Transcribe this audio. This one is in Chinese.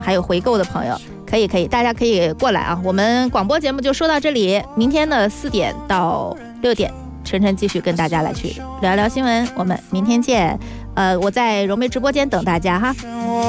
还有回购的朋友，可以，大家可以过来啊。我们广播节目就说到这里，明天的4点到6点，晨晨继续跟大家来去聊聊新闻，我们明天见。我在融媒直播间等大家哈。